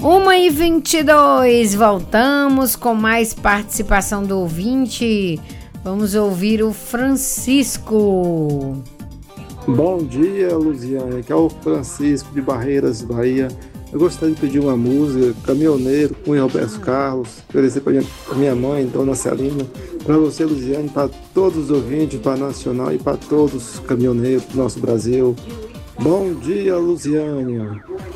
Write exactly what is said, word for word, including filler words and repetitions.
uma e vinte e dois, voltamos com mais participação do ouvinte. Vamos ouvir o Francisco. Bom dia, Luziane. Aqui é o Francisco de Barreiras, Bahia. Eu gostaria de pedir uma música, Caminhoneiro, com o Roberto Carlos, oferecer para minha, minha mãe, Dona Celina, para você, Luziane, para todos os ouvintes, para a Nacional e para todos os caminhoneiros do nosso Brasil. Bom dia, Luziane.